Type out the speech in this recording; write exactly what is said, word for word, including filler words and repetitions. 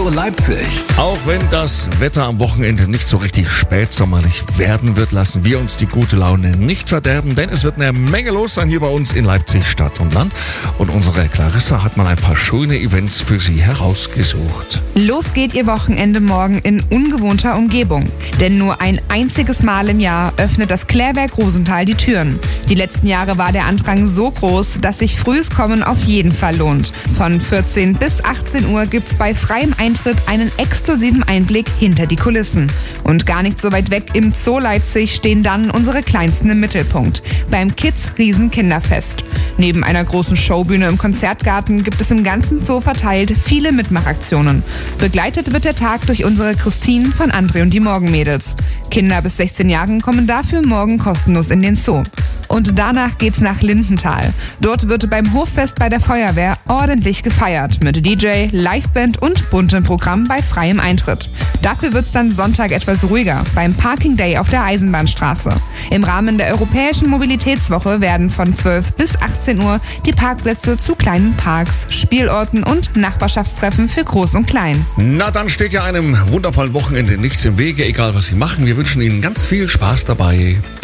Hallo Leipzig. Auch wenn das Wetter am Wochenende nicht so richtig spätsommerlich werden wird, lassen wir uns die gute Laune nicht verderben, denn es wird eine Menge los sein hier bei uns in Leipzig Stadt und Land. Und unsere Clarissa hat mal ein paar schöne Events für Sie herausgesucht. Los geht Ihr Wochenende morgen in ungewohnter Umgebung. Denn nur ein einziges Mal im Jahr öffnet das Klärwerk Rosenthal die Türen. Die letzten Jahre war der Andrang so groß, dass sich frühes Kommen auf jeden Fall lohnt. Von vierzehn bis achtzehn Uhr gibt's bei freiem Eintritt einen exklusiven Einblick hinter die Kulissen. Und gar nicht so weit weg im Zoo Leipzig stehen dann unsere Kleinsten im Mittelpunkt. Beim Kids Riesen Kinderfest. Neben einer großen Showbühne im Konzertgarten gibt es im ganzen Zoo verteilt viele Mitmachaktionen. Begleitet wird der Tag durch unsere Christine von André und die Morgenmädels. Kinder bis sechzehn Jahren kommen dafür morgen kostenlos in den Zoo. Und danach geht's nach Lindenthal. Dort wird beim Hoffest bei der Feuerwehr ordentlich gefeiert mit D J, Liveband und buntem Programm bei freiem Eintritt. Dafür wird's dann Sonntag etwas ruhiger beim Parking Day auf der Eisenbahnstraße. Im Rahmen der Europäischen Mobilitätswoche werden von zwölf bis achtzehn Uhr die Parkplätze zu kleinen Parks, Spielorten und Nachbarschaftstreffen für Groß und Klein. Na, dann steht ja einem wundervollen Wochenende nichts im Wege, egal was Sie machen. Wir wünschen Ihnen ganz viel Spaß dabei.